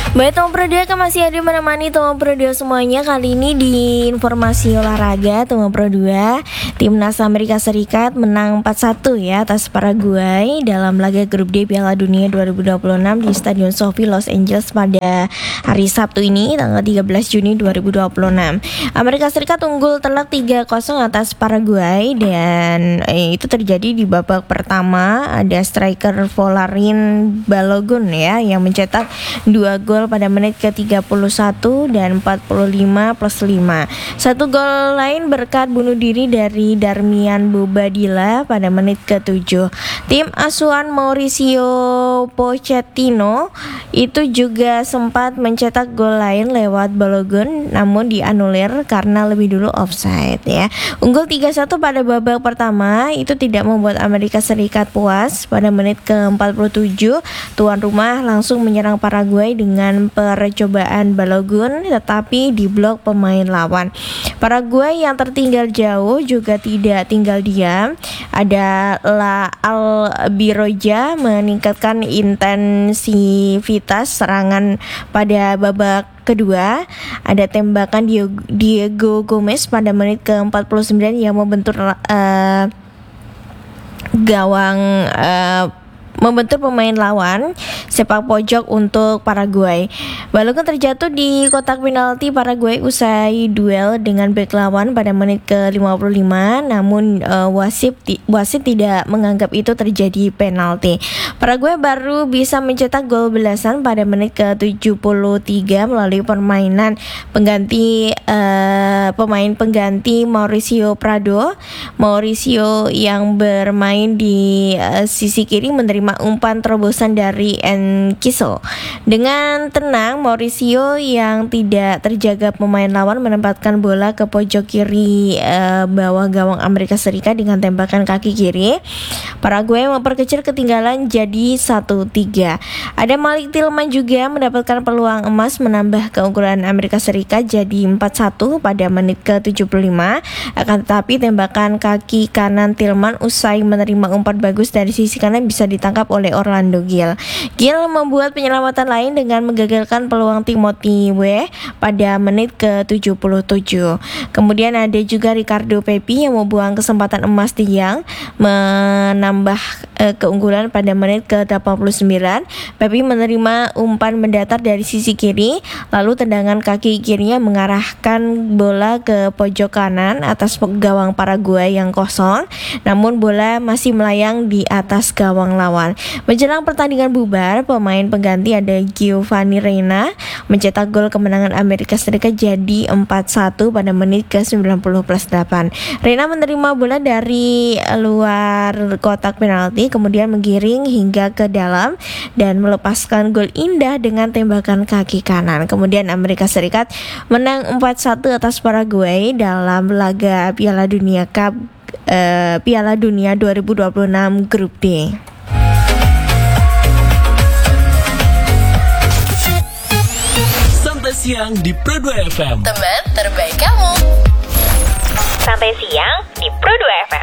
Baik teman Pro 2 kan masih ada menemani teman Pro 2 semuanya. Kali ini di informasi olahraga teman Pro 2, Timnas Amerika Serikat menang 4-1 ya atas Paraguay dalam laga grup D Piala Dunia 2026 di Stadion SoFi Los Angeles pada hari Sabtu ini tanggal 13 Juni 2026. Amerika Serikat unggul telak 3-0 atas Paraguay dan itu terjadi di babak pertama. Ada striker Volarin Balogun ya yang mencetak 2 gol pada menit ke-31 dan 45+5. Satu gol lain berkat bunuh diri dari Darmian Bobadilla pada menit ke-7. Tim asuhan Mauricio Pochettino itu juga sempat mencetak gol lain lewat Balogun namun dianulir karena lebih dulu offside ya. Unggul 3-1 pada babak pertama itu tidak membuat Amerika Serikat puas. Pada menit ke-47 tuan rumah langsung menyerang Paraguay dengan percobaan Balogun tetapi diblok pemain lawan. Paraguay yang tertinggal jauh juga tidak tinggal diam. Ada La Albiroja meningkatkan intensitas serangan pada babak kedua. Ada tembakan Diego Gomez pada menit ke-49 yang membentur membentur pemain lawan. Sepak pojok untuk Paraguay. Balogun terjatuh di kotak penalti Paraguay usai duel dengan bek lawan pada menit ke-55 namun wasit tidak menganggap itu terjadi penalti. Paraguay baru bisa mencetak gol belasan pada menit ke-73 melalui pemain pengganti Mauricio Prado. Mauricio yang bermain di sisi kiri menerima umpan terobosan dari Enciso. Dengan tenang, Mauricio yang tidak terjaga pemain lawan menempatkan bola ke pojok kiri bawah gawang Amerika Serikat dengan tembakan kaki kiri. Paraguay memperkecil ketinggalan jadi 1-3. Ada Malik Tillman juga mendapatkan peluang emas menambah keunggulan Amerika Serikat jadi 4-1 pada menit ke-75. Akan tetapi tembakan kaki kanan Tillman usai menerima umpan bagus dari sisi kanan bisa ditangkap oleh Orlando Gil. Gil membuat penyelamatan lain dengan menggagalkan peluang Timothy Weah pada menit ke-77. Kemudian ada juga Ricardo Pepi yang membuang kesempatan emas di yang menambah keunggulan pada menit ke-89. Pepi menerima umpan mendatar dari sisi kiri, lalu tendangan kaki kirinya mengarahkan bola ke pojok kanan atas gawang Paraguay yang kosong, namun bola masih melayang di atas gawang lawan. Menjelang pertandingan bubar, pemain pengganti ada Giovanni Reyna mencetak gol kemenangan Amerika Serikat jadi 4-1 pada menit ke-90+8. Reyna menerima bola dari luar kotak penalti, kemudian menggiring hingga ke dalam dan melepaskan gol indah dengan tembakan kaki kanan. Kemudian Amerika Serikat menang 4-1 atas Paraguay dalam laga Piala Dunia 2026 Grup D. Santai siang di Pro 2 FM. Teman terbaik kamu. Santai siang di Pro 2 FM.